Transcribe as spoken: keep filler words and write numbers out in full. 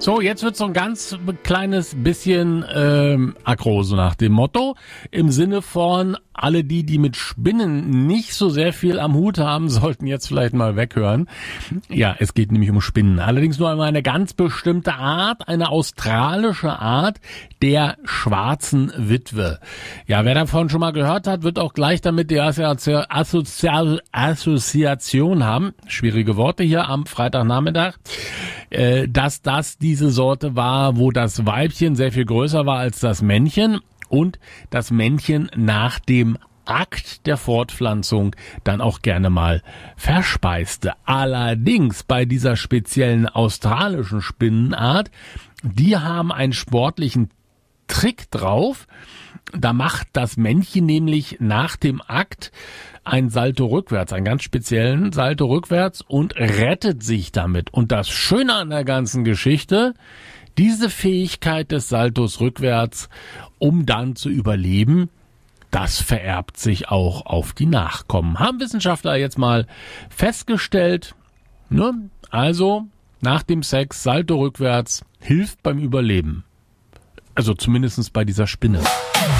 So, jetzt wird so ein ganz kleines bisschen ähm, aggro, so nach dem Motto, im Sinne von, alle die, die mit Spinnen nicht so sehr viel am Hut haben, sollten jetzt vielleicht mal weghören. Ja, es geht nämlich um Spinnen. Allerdings nur einmal eine ganz bestimmte Art, eine australische Art der schwarzen Witwe. Ja, wer davon schon mal gehört hat, wird auch gleich damit die Assozi- Assozi- Assoziation haben, schwierige Worte hier am Freitagnachmittag, äh, dass das diese Sorte war, wo das Weibchen sehr viel größer war als das Männchen und das Männchen nach dem Akt der Fortpflanzung dann auch gerne mal verspeiste. Allerdings bei dieser speziellen australischen Spinnenart, die haben einen sportlichen Trick drauf. Da macht das Männchen nämlich nach dem Akt ein Salto rückwärts, einen ganz speziellen Salto rückwärts und rettet sich damit. Und das Schöne an der ganzen Geschichte, diese Fähigkeit des Saltos rückwärts, um dann zu überleben, das vererbt sich auch auf die Nachkommen. Haben Wissenschaftler jetzt mal festgestellt, ne? Also nach dem Sex Salto rückwärts hilft beim Überleben. Also zumindest bei dieser Spinne.